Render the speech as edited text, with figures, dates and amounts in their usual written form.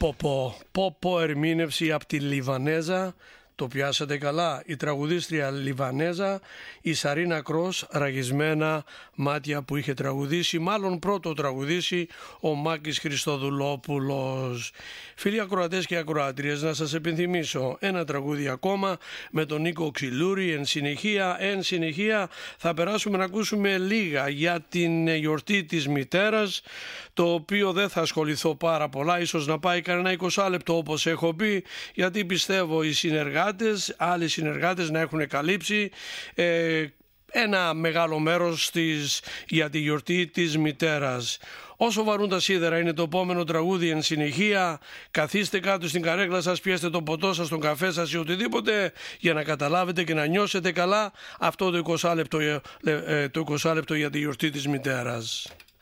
Πω ερμήνευση από τη Λιβανέζα. Το πιάσατε καλά, η τραγουδίστρια Λιβανέζα, η Σαρίνα Κρός, Ραγισμένα μάτια, που είχε τραγουδήσει, μάλλον πρώτο τραγουδήσει, ο Μάκης Χριστοδουλόπουλος. Φίλοι ακροατές και ακροάτριες, να σας επιθυμίσω ένα τραγούδι ακόμα με τον Νίκο Ξυλούρη. Εν συνεχεία θα περάσουμε να ακούσουμε λίγα για την γιορτή της μητέρας, το οποίο δεν θα ασχοληθώ πάρα πολλά, ίσως να πάει κανένα 20 λεπτό όπως έχω πει, γιατί πιστεύω οι άλλοι συνεργάτες να έχουν καλύψει ένα μεγάλο μέρος για τη γιορτή της μητέρας. Όσο βαρούν τα σίδερα είναι το επόμενο τραγούδι. Εν συνεχεία, καθίστε κάτω στην καρέκλα σας, πιέστε το ποτό σας, τον καφέ σας ή οτιδήποτε, για να καταλάβετε και να νιώσετε καλά αυτό το 20 λεπτό για τη γιορτή της μητέρας.